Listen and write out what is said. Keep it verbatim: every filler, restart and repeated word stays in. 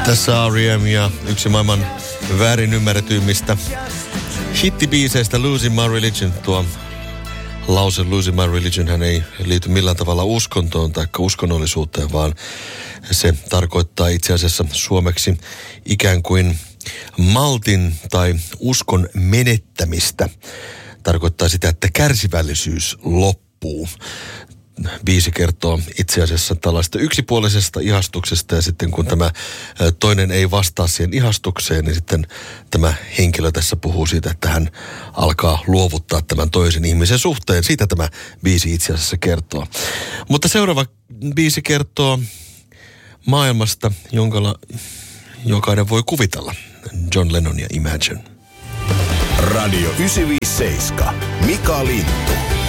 Tässä R E M ja yksi maailman väärin ymmärretyimmistä hittibiiseistä Losing My Religion. Tuo lause Losing My Religion hän ei liity millään tavalla uskontoon tai uskonnollisuuteen, vaan se tarkoittaa itse asiassa suomeksi ikään kuin maltin tai uskon menettämistä. Tarkoittaa sitä, että kärsivällisyys loppuu. Biisi kertoo itse asiassa tällaista yksipuolisesta ihastuksesta ja sitten kun tämä toinen ei vastaa siihen ihastukseen, niin sitten tämä henkilö tässä puhuu siitä, että hän alkaa luovuttaa tämän toisen ihmisen suhteen. Siitä tämä biisi itse asiassa kertoo. Mutta seuraava biisi kertoo maailmasta, jonka jokainen voi kuvitella. John Lennon ja Imagine. Radio yhdeksänsataaviisikymmentäseitsemän. Mika Lintu.